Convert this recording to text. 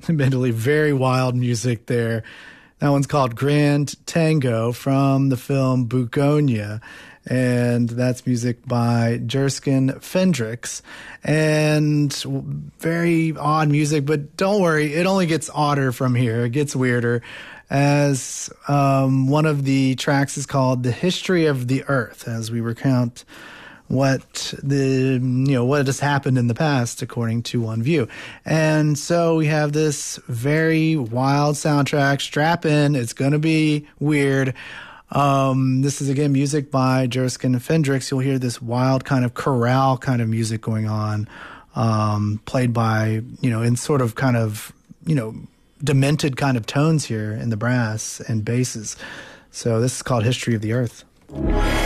admittedly very wild music there. That one's called Grand Tango from the film Bugonia. And that's music by Jerskin Fendrix. And very odd music, but don't worry, it only gets odder from here. It gets weirder. As one of the tracks is called The History of the Earth, as we recount what has happened in the past according to One View. And so we have this very wild soundtrack. Strap in, it's going to be weird. This is again music by Jerskin Fendrix. You'll hear this wild kind of chorale kind of music going on, played by, in sort of kind of, demented kind of tones here in the brass and basses. So this is called History of the Earth.